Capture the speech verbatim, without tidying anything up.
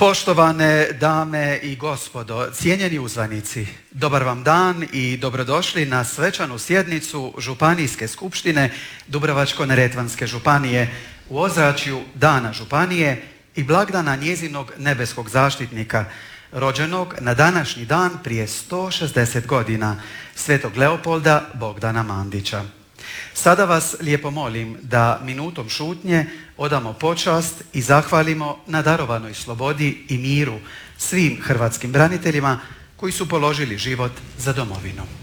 Poštovane dame i gospodo, cijenjeni uzvanici, dobar vam dan i dobrodošli na svečanu sjednicu Županijske skupštine Dubrovačko-neretvanske županije u ozračju Dana županije i blagdana njezinog nebeskog zaštitnika, rođenog na današnji dan prije sto šezdeset godina, svetog Leopolda Bogdana Mandića. Sada vas lijepo molim da minutom šutnje odamo počast i zahvalimo na darovanoj slobodi i miru svim hrvatskim braniteljima koji su položili život za domovinu.